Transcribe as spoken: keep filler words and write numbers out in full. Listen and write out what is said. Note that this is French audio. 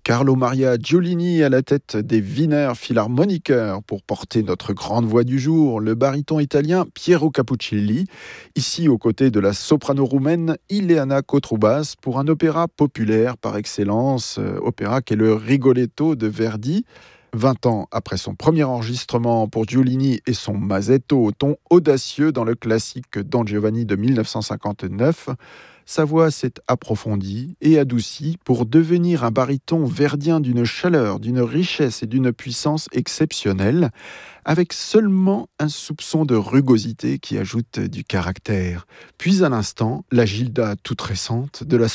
Carlo Maria Giulini à la tête des Wiener Philharmoniker pour porter notre grande voix du jour, le baryton italien Piero Capuccilli, ici aux côtés de la soprano roumaine Ileana Cotrubas pour un opéra populaire par excellence, euh, opéra qu'est le Rigoletto de Verdi. vingt ans après son premier enregistrement pour Giulini et son mazzetto au ton audacieux dans le classique Don Giovanni de mille neuf cent cinquante-neuf, sa voix s'est approfondie et adoucie pour devenir un baryton verdien d'une chaleur, d'une richesse et d'une puissance exceptionnelles, avec seulement un soupçon de rugosité qui ajoute du caractère. Puis à l'instant, la Gilda toute récente de la